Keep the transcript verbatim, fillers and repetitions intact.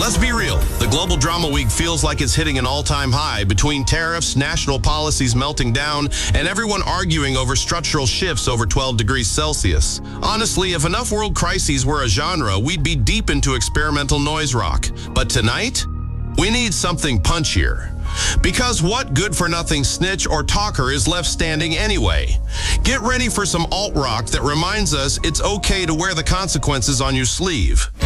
Let's be real. The Global Drama Week feels like it's hitting an all-time high between tariffs, national policies melting down, and everyone arguing over structural shifts over twelve degrees Celsius. Honestly, if enough world crises were a genre, we'd be deep into experimental noise rock. But tonight, we need something punchier. Because what good-for-nothing snitch or talker is left standing anyway? Get ready for some alt-rock that reminds us it's okay to wear the consequences on your sleeve.